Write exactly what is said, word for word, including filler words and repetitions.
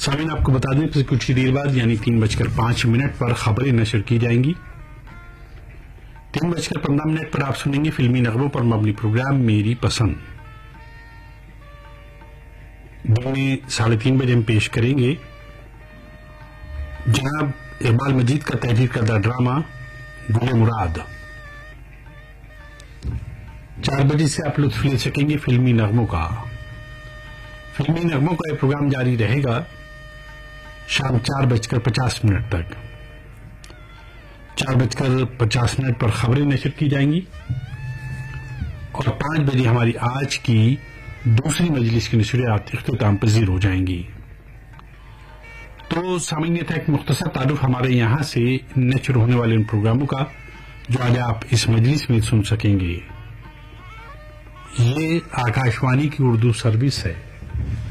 سامعین آپ کو بتا دیں کہ کچھ ہی دیر بعد یعنی تین بج کر پانچ منٹ پر خبریں نشر کی جائیں گی. تین بج کر پندرہ منٹ پر آپ سنیں گے فلمی نغموں پر مبنی پروگرام میری پسند. دن میں ساڑھے تین بجے ہم پیش کریں گے جناب اقبال مجید کا تحریر کردہ ڈرامہ گل مراد. چار بجے سے آپ لطف لے سکیں گے فلمی نغموں کا. فلمی نغموں کا یہ پروگرام جاری رہے گا شام چار بج کر پچاس منٹ تک. چار بج کر پچاس منٹ پر خبریں نشر کی جائیں گی اور پانچ بجے ہماری آج کی دوسری مجلس کی نشریات اختتام پذیر ہو جائیں گی. تو سامعین یہ تھا ایک مختصر تعارف ہمارے یہاں سے نشر ہونے والے ان پروگراموں کا جو آج آپ اس مجلس میں سن سکیں گے. یہ آکاشوانی کی اردو سروس ہے.